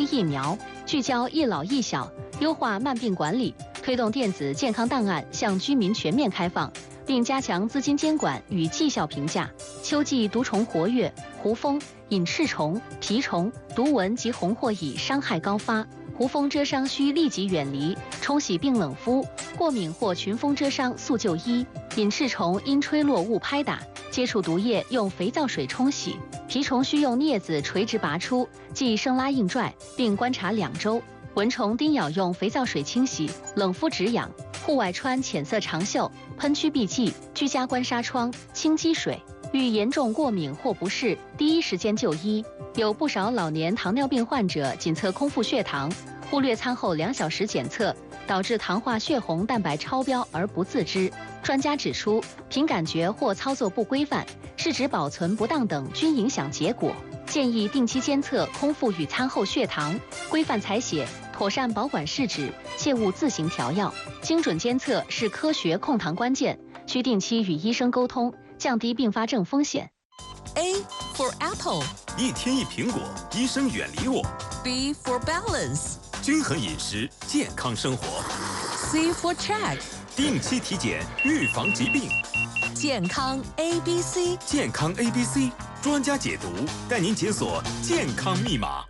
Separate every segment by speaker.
Speaker 1: 疫苗，聚焦一老一小，优化慢病管理，推动电子健康档案向居民全面开放，并加强资金监管与绩效评价。秋季毒虫活跃，胡蜂、隐翅虫、蜱虫、毒蚊及红货蚁伤害高发。胡蜂蛰伤需立即远离，冲洗并冷敷；过敏或群蜂蛰伤速就医。隐翅虫因吹落物拍打，接触毒液用肥皂水冲洗。蜱虫需用镊子垂直拔出，即生拉硬拽，并观察2周。蚊虫叮咬用肥皂水清洗，冷敷止痒。户外穿浅色长袖，喷驱避剂，居家关纱窗，清积水。遇严重过敏或不适，第一时间就医。有不少老年糖尿病患者检测空腹血糖，忽略餐后2小时检测，导致糖化血红蛋白超标而不自知。专家指出，凭感觉或操作不规范、试纸保存不当等均影响结果。建议定期监测空腹与餐后血糖，规范采血，妥善保管试纸，切勿自行调药。精准监测是科学控糖关键，需定期与医生沟通，降低并发症风险。
Speaker 2: A for apple，
Speaker 3: 一天一苹果，医生远离我。
Speaker 2: B for balance，
Speaker 3: 均衡饮食，健康生活。
Speaker 2: C for check，
Speaker 3: 定期体检，预防疾病。
Speaker 2: 健康 ABC，
Speaker 3: 健康 ABC， 专家解读，带您解锁健康密码。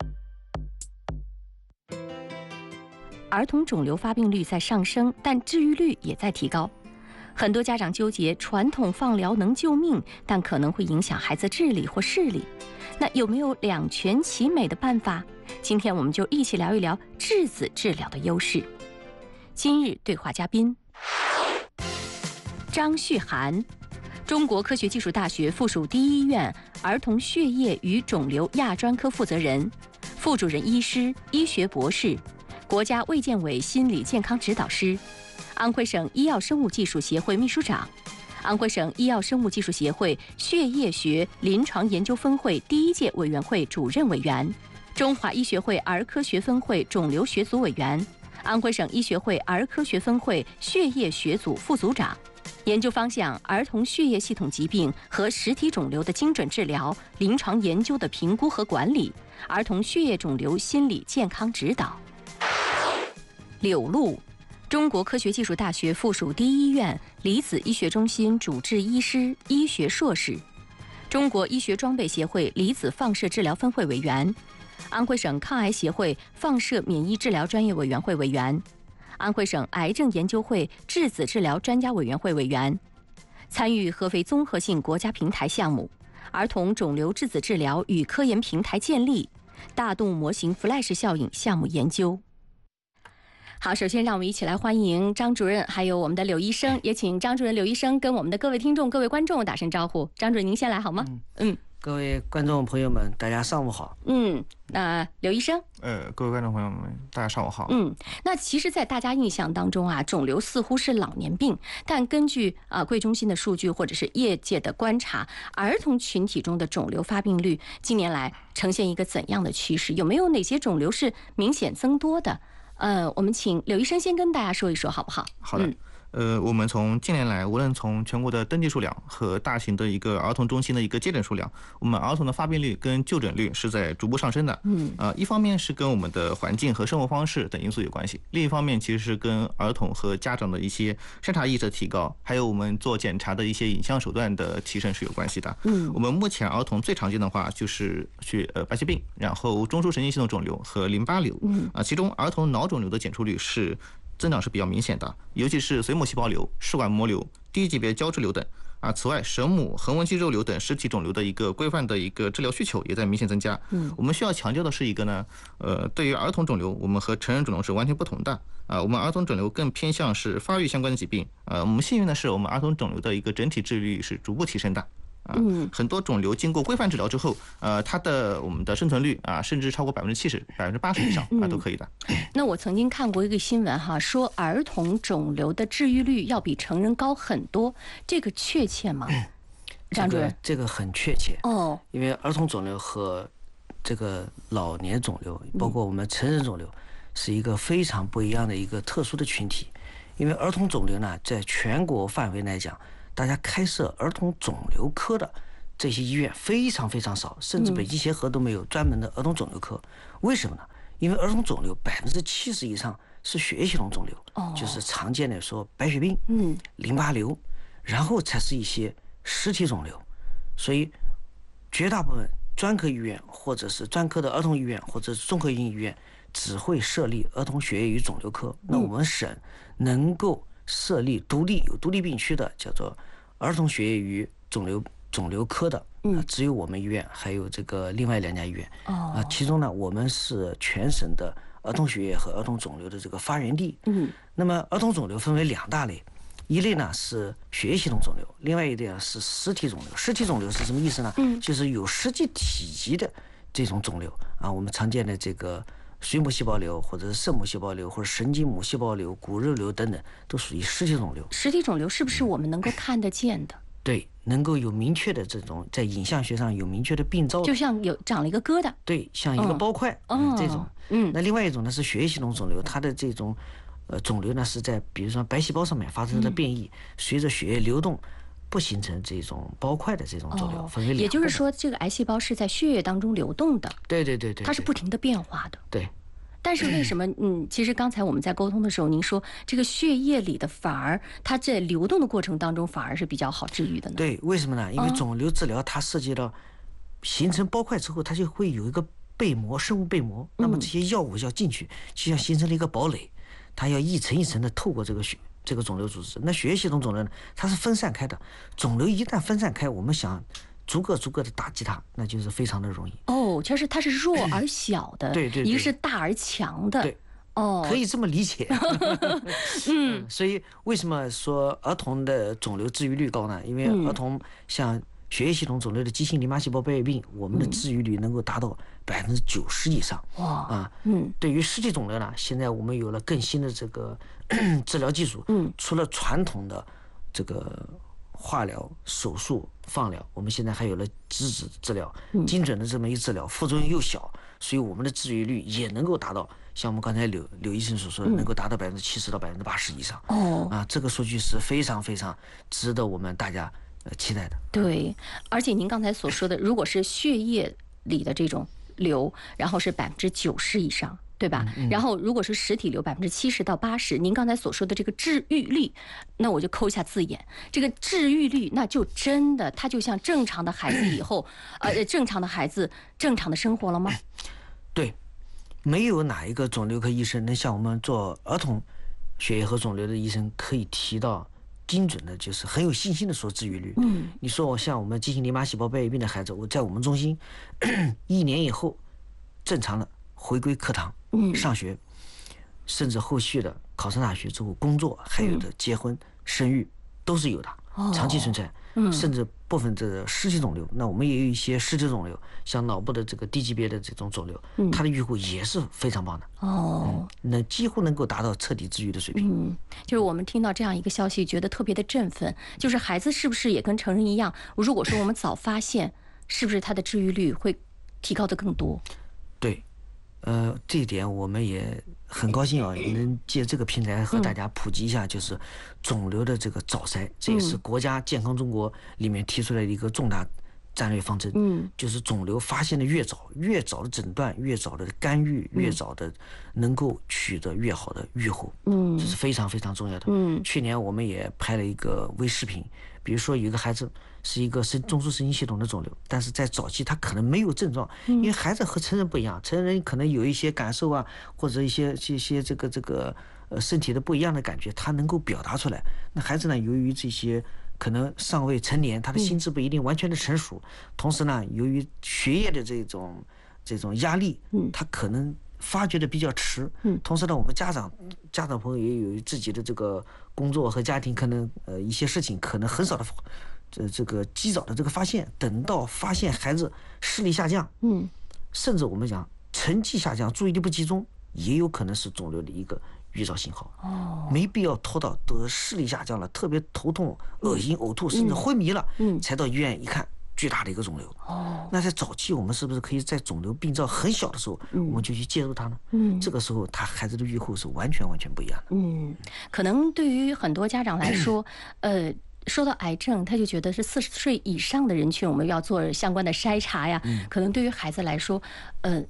Speaker 4: 儿童肿瘤发病率在上升，但治愈率也在提高。很多家长纠结传统放疗能救命，但可能会影响孩子智力或视力。那有没有两全其美的办法？今天我们就一起聊一聊质子治疗的优势。今日对话嘉宾张旭涵，中国科学技术大学附属第一医院儿童血液与肿瘤亚专科负责人、副主任医师、医学博士，国家卫健委心理健康指导师，安徽省医药生物技术协会秘书长，安徽省医药生物技术协会血液学临床研究分会第1届委员会主任委员，中华医学会儿科学分会肿瘤学组委员，安徽省医学会儿科学分会血液学组副组长。研究方向：儿童血液系统疾病和实体肿瘤的精准治疗、临床研究的评估和管理、儿童血液肿瘤心理健康指导。柳璐，中国科学技术大学附属第一医院离子医学中心主治医师、医学硕士，中国医学装备协会离子放射治疗分会委员，安徽省抗癌协会放射免疫治疗专业委员会委员，安徽省癌症研究会质子治疗专家委员会委员，参与合肥综合性国家平台项目、儿童肿瘤质子治疗与科研平台建立、大动物模型 Flash 效应项目研究。好，首先让我们一起来欢迎张主任，还有我们的柳医生，也请张主任、柳医生跟我们的各位听众、各位观众打声招呼。张主任，您先来好吗？
Speaker 5: 各位观众朋友们，大家上午好。
Speaker 4: 那柳医生，
Speaker 6: 各位观众朋友们，大家上午好。
Speaker 4: 那其实，在大家印象当中啊，肿瘤似乎是老年病，但根据贵中心的数据或者是业界的观察，儿童群体中的肿瘤发病率近年来呈现一个怎样的趋势？有没有哪些肿瘤是明显增多的？我们请柳医生先跟大家说一说，好不好？
Speaker 6: 好的。我们从近年来，无论从全国的登记数量和大型的一个儿童中心的一个接诊数量，我们儿童的发病率跟就诊率是在逐步上升的。一方面是跟我们的环境和生活方式等因素有关系，另一方面其实是跟儿童和家长的一些筛查意识的提高，还有我们做检查的一些影像手段的提升是有关系的。我们目前儿童最常见的话就是白血病，然后中枢神经系统肿瘤和淋巴瘤。其中儿童脑肿瘤的检出率是增长是比较明显的，尤其是髓母细胞瘤、视管膜瘤、低级别胶质瘤等。此外，神母、横纹肌肉瘤等实体肿瘤的一个规范的一个治疗需求也在明显增加。我们需要强调的是一个呢，对于儿童肿瘤，我们和成人肿瘤是完全不同的。我们儿童肿瘤更偏向是发育相关的疾病。我们幸运的是，我们儿童肿瘤的一个整体治愈率是逐步提升的。很多肿瘤经过规范治疗之后，它的我们的生存率甚至超过70%、80%以上都可以的。
Speaker 4: 那我曾经看过一个新闻哈，说儿童肿瘤的治愈率要比成人高很多，这个确切吗？张主任，
Speaker 5: 这个很确切
Speaker 4: 哦，
Speaker 5: 因为儿童肿瘤和这个老年肿瘤，包括我们成人肿瘤，是一个非常不一样的一个特殊的群体。因为儿童肿瘤呢，在全国范围来讲，大家开设儿童肿瘤科的这些医院非常非常少，甚至北京协和都没有专门的儿童肿瘤科。为什么呢？ 因为儿童肿瘤70%以上是血液系统肿瘤，就是常见的说白血病、淋巴瘤，然后才是一些实体肿瘤，所以绝大部分专科医院或者是专科的儿童医院或者是综合医院只会设立儿童血液与肿瘤科。那我们省能够设立有独立病区的，叫做儿童血液与肿瘤科的，只有我们医院，还有这个另外2家医院。其中呢，我们是全省的儿童血液和儿童肿瘤的这个发源地。那么儿童肿瘤分为2大类，一类呢是血液系统肿瘤，另外一类是实体肿瘤。实体肿瘤是什么意思呢？就是有实际体积的这种肿瘤啊，我们常见的这个水母细胞瘤，或者是肾母细胞瘤，或者神经母细胞瘤、骨肉瘤等等，都属于实体肿瘤。
Speaker 4: 实体肿瘤是不是我们能够看得见的？
Speaker 5: 对，能够有明确的这种在影像学上有明确的病灶，
Speaker 4: 就像长了一个疙瘩。
Speaker 5: 对，像一个包块，这种。那另外一种呢是血液系统肿瘤，它的这种肿瘤呢是在比如说白细胞上面发生了变异，随着血液流动不形成这种包块的这种肿瘤，分为2个。
Speaker 4: 也就是说，这个癌细胞是在血液当中流动的。
Speaker 5: 对，
Speaker 4: 它是不停的变化的。
Speaker 5: 对。
Speaker 4: 但是为什么？其实刚才我们在沟通的时候，您说这个血液里的反而它在流动的过程当中反而是比较好治愈的呢？
Speaker 5: 对，为什么呢？因为肿瘤治疗它涉及到形成包块之后，它就会有一个被膜，生物被膜。那么这些药物要进去，就像形成了一个堡垒，它要一层一层的透过这个肿瘤组织。那血液系统肿瘤呢，它是分散开的。肿瘤一旦分散开，我们想逐个的打击它，那就是非常的容易。
Speaker 4: 就是它是弱而小的，
Speaker 5: 对，
Speaker 4: 一个是大而强的。
Speaker 5: 对，可以这么理解。所以为什么说儿童的肿瘤治愈率高呢？因为儿童像血液系统肿瘤的急性淋巴细胞白血病，我们的治愈率能够达到90%以上。对于实体肿瘤呢，现在我们有了更新的这个治疗技术，除了传统的这个化疗、手术、放疗，我们现在还有了质子治疗，精准的这么一治疗，副作用又小，所以我们的治愈率也能够达到像我们刚才柳医生所说的，能够达到70%到80%以上。这个数据是非常非常值得我们大家期待的。
Speaker 4: 对，而且您刚才所说的，如果是血液里的这种瘤，然后是90%以上。对吧？然后如果是实体瘤70%到80%，您刚才所说的这个治愈率，那我就抠一下字眼，这个治愈率那就真的它就像正常的孩子以后，正常的孩子正常的生活了吗？
Speaker 5: 对，没有哪一个肿瘤科医生能像我们做儿童血液和肿瘤的医生可以提到精准的，就是很有信心的说治愈率。你说我像我们急性淋巴细胞白血病的孩子，我在我们中心1年以后正常的回归课堂。上学，甚至后续的考上大学之后工作，还有的结婚生育都是有的，长期存在。甚至部分的实体肿瘤，那我们也有一些实体肿瘤，像脑部的这个低级别的这种肿瘤，它的预后也是非常棒的。几乎能够达到彻底治愈的水平。
Speaker 4: 就是我们听到这样一个消息，觉得特别的振奋。就是孩子是不是也跟成人一样？如果说我们早发现，是不是他的治愈率会提高的更多？
Speaker 5: 对。这一点我们也很高兴能借这个平台和大家普及一下，就是肿瘤的这个早筛，这也是国家健康中国里面提出来的一个重大战略方针。就是肿瘤发现的越早的诊断，越早的干预，越早的能够取得越好的预后。这是非常非常重要的。去年我们也拍了一个微视频，比如说有一个孩子是一个中枢神经系统的肿瘤，但是在早期他可能没有症状，因为孩子和成人不一样，成人可能有一些感受啊，或者一些这个身体的不一样的感觉，他能够表达出来。那孩子呢，由于这些可能尚未成年，他的心智不一定完全的成熟，同时呢，由于学业的这种压力，他可能发觉的比较迟。同时呢，我们家长朋友也有自己的这个工作和家庭，可能一些事情可能很少的这个及早的这个发现，等到发现孩子视力下降，甚至我们讲成绩下降、注意力不集中，也有可能是肿瘤的一个预兆信号。没必要拖到得视力下降了，特别头痛、恶心、呕吐，甚至昏迷了，才到医院一看，巨大的一个肿瘤。那在早期，我们是不是可以在肿瘤病灶很小的时候，我们就去介入它呢？这个时候，孩子的预后是完全不一样的。
Speaker 4: 可能对于很多家长来说，说到癌症，他就觉得是40岁以上的人群，我们要做相关的筛查呀。可能对于孩子来说，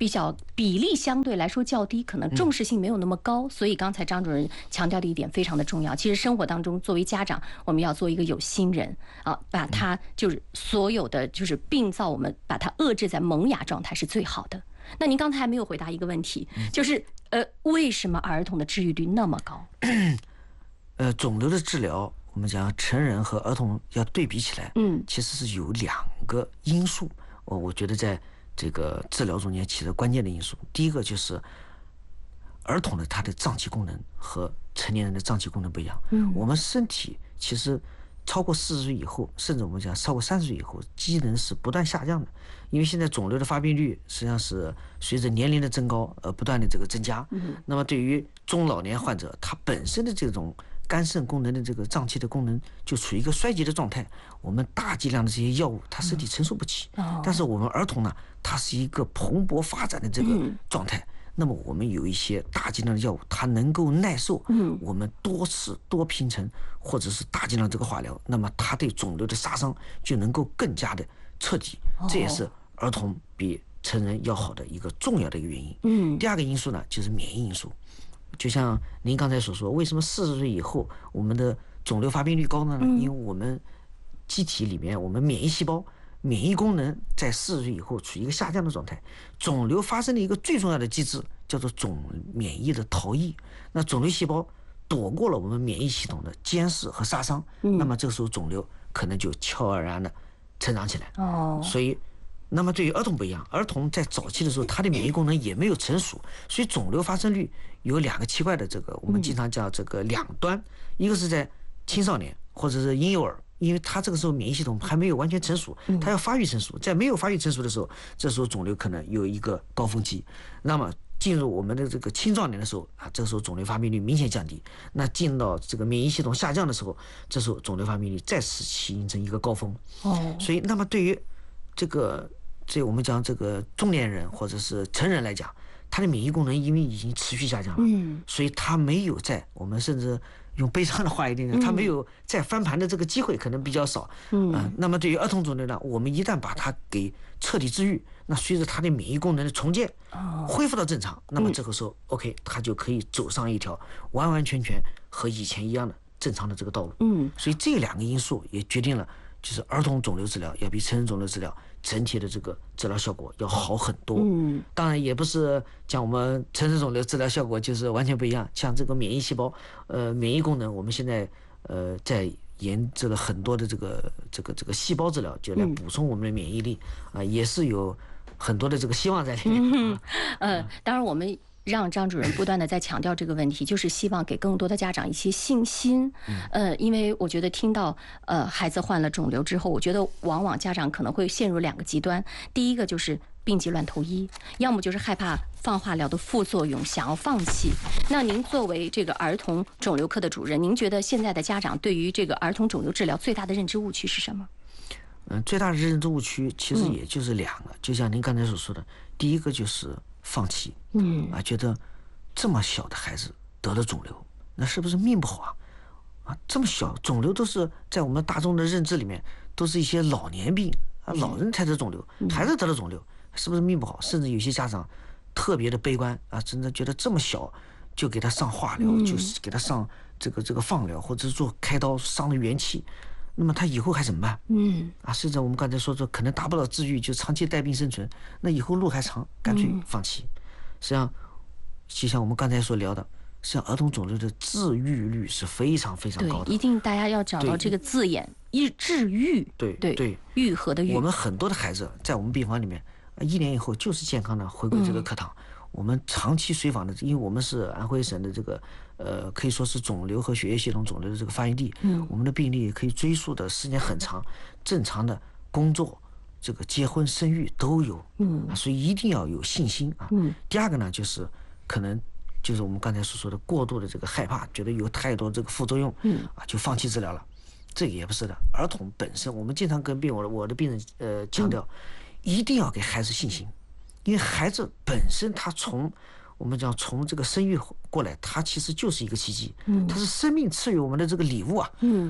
Speaker 4: 比例相对来说较低，可能重视性没有那么高。所以刚才张主任强调的一点非常的重要。其实生活当中，作为家长，我们要做一个有心人啊，把它就是所有的就是病灶，我们把它遏制在萌芽状态是最好的。那您刚才还没有回答一个问题，就是为什么儿童的治愈率那么高？
Speaker 5: 肿瘤的治疗，我们讲成人和儿童要对比起来，其实是有2个因素，我觉得在这个治疗中间起着关键的因素。第一个就是儿童的他的脏器功能和成年人的脏器功能不一样。我们身体其实超过40岁以后，甚至我们讲超过30岁以后，机能是不断下降的。因为现在肿瘤的发病率实际上是随着年龄的增高不断的这个增加。那么对于中老年患者，他本身的这种肝肾功能的这个脏器的功能就处于一个衰竭的状态，我们大剂量的这些药物，他身体承受不起。但是我们儿童呢，它是一个蓬勃发展的这个状态。那么我们有一些大剂量的药物，它能够耐受我们多次多频层或者是大剂量这个化疗，那么它对肿瘤的杀伤就能够更加的彻底。这也是儿童比成人要好的一个重要的一个原因。第2个因素呢，就是免疫因素。就像您刚才所说，为什么40岁以后我们的肿瘤发病率高呢？因为我们机体里面我们免疫细胞免疫功能在40岁以后处于一个下降的状态。肿瘤发生的一个最重要的机制叫做免疫的逃逸。那肿瘤细胞躲过了我们免疫系统的监视和杀伤，那么这个时候肿瘤可能就悄而然的成长起来。所以那么对于儿童不一样，儿童在早期的时候他的免疫功能也没有成熟，所以肿瘤发生率有2个奇怪的这个我们经常叫这个2端。一个是在青少年或者是婴幼儿，因为他这个时候免疫系统还没有完全成熟，他要发育成熟，在没有发育成熟的时候，这时候肿瘤可能有一个高峰期。那么进入我们的这个青壮年的时候啊，这时候肿瘤发病率明显降低。那进到这个免疫系统下降的时候，这时候肿瘤发病率再次形成一个高峰。所以那么对于我们讲这个中年人或者是成人来讲，他的免疫功能因为已经持续下降了，所以他没有在我们甚至用悲伤的话一点讲，他没有再翻盘的这个机会可能比较少。那么对于儿童肿瘤呢，我们一旦把它给彻底治愈，那随着他的免疫功能的重建，恢复到正常，那么这个时候 OK， 他就可以走上一条完完全全和以前一样的正常的这个道路。所以这2个因素也决定了，就是儿童肿瘤治疗要比成人肿瘤治疗整体的这个治疗效果要好很多。当然也不是讲我们成人肿瘤治疗效果就是完全不一样。像这个免疫细胞，免疫功能，我们现在在研制了很多的这个细胞治疗，就来补充我们的免疫力也是有很多的这个希望在里面。
Speaker 4: 当然我们让张主任不断的在强调这个问题，就是希望给更多的家长一些信心。因为我觉得听到孩子患了肿瘤之后，我觉得往往家长可能会陷入2个极端。第一个就是病急乱投医，要么就是害怕放化疗的副作用，想要放弃。那您作为这个儿童肿瘤科的主任，您觉得现在的家长对于这个儿童肿瘤治疗最大的认知误区是什么？
Speaker 5: 最大的认知误区其实也就是2个，就像您刚才所说的，第一个就是放弃，觉得这么小的孩子得了肿瘤，那是不是命不好啊？这么小肿瘤都是在我们大众的认知里面都是一些老年病老人才得肿瘤，孩子得了肿瘤是不是命不好？甚至有些家长特别的悲观真的觉得这么小就给他上化疗，就是给他上这个放疗，或者是做开刀伤了元气，那么他以后还怎么办？甚至我们刚才说可能达不到治愈，就长期带病生存，那以后路还长，干脆放弃。实际上，就像我们刚才所聊的，实际上儿童肿瘤的治愈率是非常非常高的。
Speaker 4: 对，一定大家要找到这个字眼，治愈。
Speaker 5: 对，
Speaker 4: 愈合的愈。
Speaker 5: 我们很多的孩子在我们病房里面，1年以后就是健康的回归这个课堂。我们长期随访的，因为我们是安徽省的这个可以说是肿瘤和血液系统肿瘤的这个发源地，我们的病例可以追溯的时间很长，正常的工作、这个结婚生育都有，所以一定要有信心第2个呢，就是可能就是我们刚才所说的过度的这个害怕，觉得有太多这个副作用，就放弃治疗了。这个也不是的，儿童本身，我们经常跟我的病人强调，一定要给孩子信心。因为孩子本身他我们讲从这个生育过来，他其实就是一个奇迹，他是生命赐予我们的这个礼物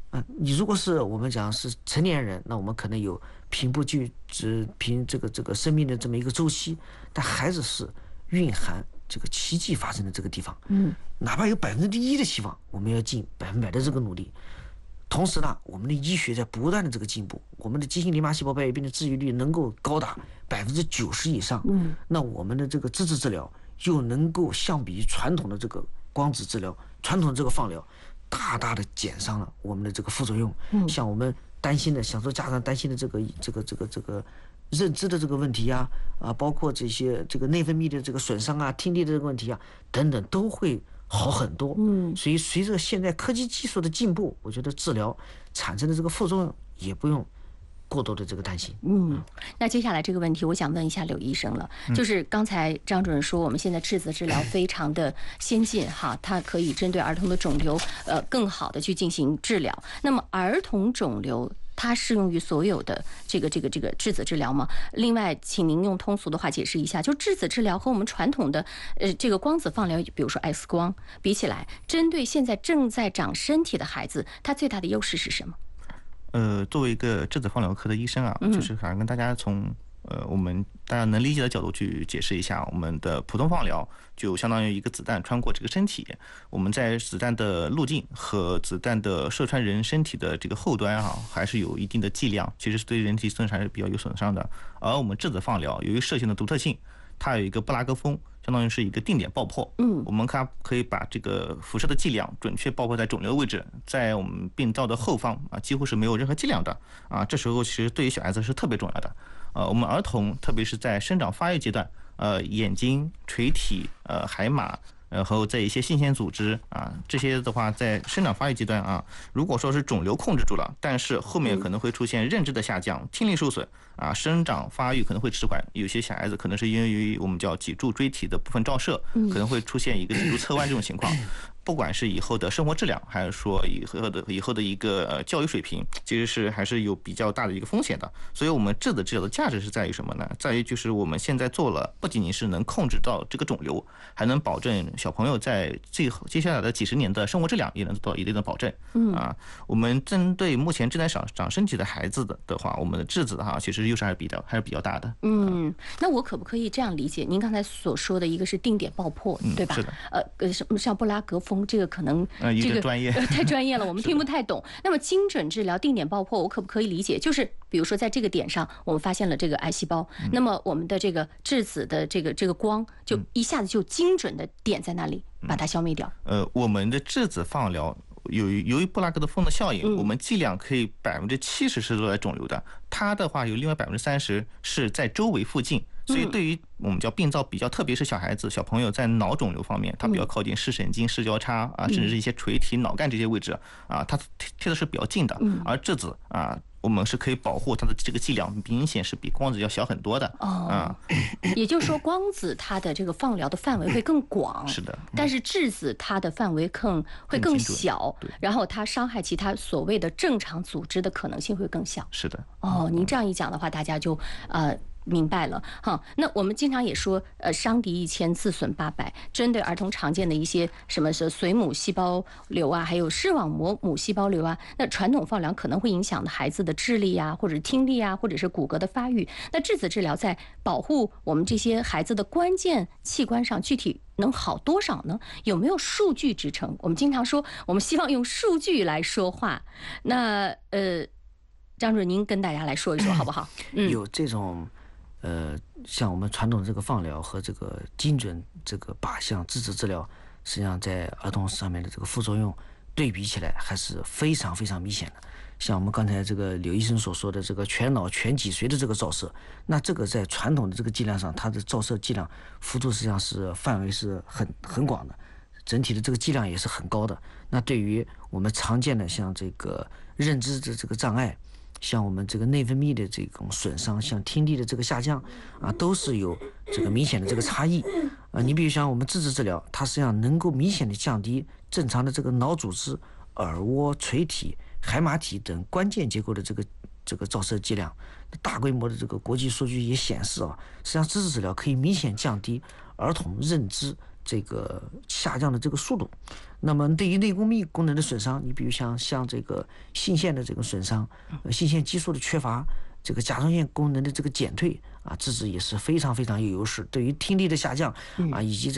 Speaker 5: 你如果是我们讲是成年人，那我们可能有平步凭这个生命的这么一个周期，但孩子是蕴含这个奇迹发生的这个地方，哪怕有1%的希望，我们要尽100%的这个努力。同时呢，我们的医学在不断的这个进步，我们的急性淋巴细胞白血病的治愈率能够高达90%以上。那我们的这个质子治疗又能够相比于传统的这个光子治疗、传统的这个放疗，大大的减伤了我们的这个副作用。像我们担心的，想说家长担心的这个认知的这个问题啊，包括这些这个内分泌的这个损伤啊、听力的这个问题啊等等，都会好很多。所以随着现在科技技术的进步，我觉得治疗产生的这个副作用也不用过多的这个担心。
Speaker 4: 那接下来这个问题，我想问一下柳医生了，就是刚才张主任说，我们现在质子治疗非常的先进哈，它可以针对儿童的肿瘤，更好的去进行治疗。那么儿童肿瘤，它适用于所有的这个质子治疗吗？另外，请您用通俗的话解释一下，就质子治疗和我们传统的这个光子放疗，比如说 X 光比起来，针对现在正在长身体的孩子，它最大的优势是什么？
Speaker 6: 作为一个质子放疗科的医生啊，就是想跟大家从我们大家能理解的角度去解释一下，我们的普通放疗就相当于一个子弹穿过这个身体，我们在子弹的路径和子弹的射穿人身体的这个后端还是有一定的剂量，其实是对人体损伤还是比较有损伤的。而我们质子放疗由于射线的独特性，它有一个布拉格峰，相当于是一个定点爆破。我们可以把这个辐射的剂量准确爆破在肿瘤位置，在我们病灶的后方几乎是没有任何剂量的这时候其实对于小孩子是特别重要的。我们儿童特别是在生长发育阶段，眼睛、垂体、海马，然后在一些性腺组织这些的话，在生长发育阶段如果说是肿瘤控制住了，但是后面可能会出现认知的下降、听力受损生长发育可能会迟缓，有些小孩子可能是因为我们叫脊柱椎体的部分照射，可能会出现一个脊柱侧弯这种情况。不管是以后的生活质量，还是说以后的一个教育水平，其实是还是有比较大的一个风险的。所以我们质子治疗的价值是在于什么呢？在于就是我们现在做了，不仅仅是能控制到这个肿瘤，还能保证小朋友在接下来的几十年的生活质量也能做到一定的保证。我们针对目前正在长身体的孩子的话，我们的质子其实优势还是比较大的。
Speaker 4: 那我可不可以这样理解？您刚才所说的一个是定点爆破，对吧？
Speaker 6: 是的。
Speaker 4: 什么像布拉格峰，这个可能
Speaker 6: 有点专业，
Speaker 4: 太专业了，我们听不太懂。那么精准治疗、定点爆破，我可不可以理解？就是比如说在这个点上，我们发现了这个癌细胞，那么我们的这个质子的这个光，就一下子就精准的点在那里，把它消灭掉。
Speaker 6: 我们的质子放疗由于布拉格的峰的效应，我们剂量可以70%是落在肿瘤的，它的话有另外30%是在周围附近。所以对于我们叫病灶比较，特别是小孩子、小朋友在脑肿瘤方面，它比较靠近视神经、视交叉甚至是一些垂体、脑干这些位置它贴的是比较近的。而质子我们是可以保护它的这个剂量，明显是比光子要小很多的。
Speaker 4: 也就是说，光子它的这个放疗的范围会更广，
Speaker 6: 是的。
Speaker 4: 但是质子它的范围会更小，然后它伤害其他所谓的正常组织的可能性会更小。
Speaker 6: 是的。
Speaker 4: 您这样一讲的话，大家就明白了哈。那我们经常也说，伤敌1000，自损800。针对儿童常见的一些什么是髓母细胞瘤还有视网膜母细胞瘤那传统放疗可能会影响孩子的智力或者听力或者是骨骼的发育。那质子治疗在保护我们这些孩子的关键器官上，具体能好多少呢？有没有数据支撑？我们经常说，我们希望用数据来说话。那张主任，您跟大家来说一说好不好？
Speaker 5: 有这种。像我们传统的这个放疗和这个精准这个靶向质子治疗，实际上在儿童上面的这个副作用对比起来还是非常非常明显的。像我们刚才这个柳医生所说的这个全脑全脊髓的这个照射，那这个在传统的这个剂量上，它的照射剂量幅度实际上是范围是很广的，整体的这个剂量也是很高的。那对于我们常见的像这个认知的这个障碍，像我们这个内分泌的这种损伤，像听力的这个下降都是有这个明显的这个差异你比如像我们质子治疗，它实际上能够明显的降低正常的这个脑组织、耳蜗、垂体、海马体等关键结构的这个照射剂量。大规模的这个国际数据也显示实际上质子治疗可以明显降低儿童认知这个下降的这个速度。那么对于内分泌功能的损伤，你比如像这个性腺的这个损伤，性腺激素的缺乏，这个甲状腺功能的这个减退啊，质子也是非常非常有优势。对于听力的下降啊，以及这个